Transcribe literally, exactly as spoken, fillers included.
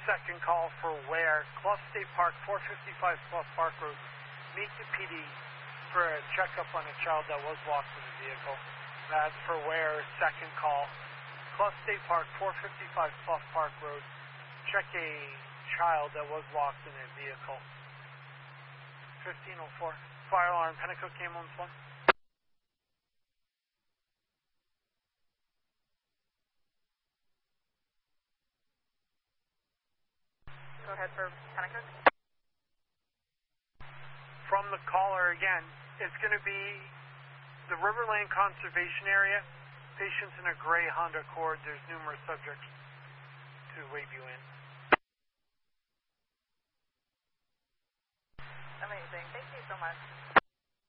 second call for where Clough State Park, four fifty-five Clough Park Road. Meet the P D for a checkup on a child that was lost in the vehicle. That's for where, second call. Clough State Park, four fifty-five Clough Park Road. Check a child that was lost in a vehicle. fifteen oh four. Fire alarm, Pennacook ambulance one. Go ahead for Pennacook. From the caller again, it's going to be the Riverland Conservation Area. Patients in a gray Honda Accord. There's numerous subjects to wave you in. Amazing. Thank you so much.